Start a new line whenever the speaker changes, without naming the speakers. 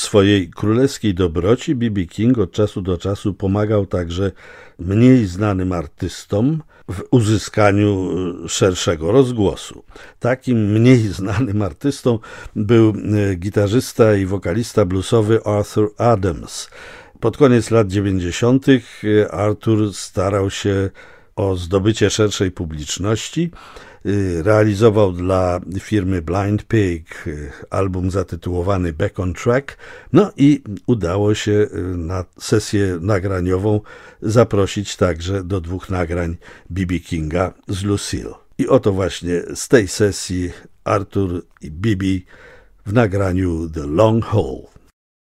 swojej królewskiej dobroci B.B. King od czasu do czasu pomagał także mniej znanym artystom w uzyskaniu szerszego rozgłosu. Takim mniej znanym artystą był gitarzysta i wokalista bluesowy Arthur Adams. Pod koniec lat 90. Arthur starał się o zdobycie szerszej publiczności. Realizował dla firmy Blind Pig album zatytułowany Back on Track, no i udało się na sesję nagraniową zaprosić także do 2 nagrań B.B. Kinga z Lucille. I oto właśnie z tej sesji Arthur i B.B. w nagraniu The Long Haul.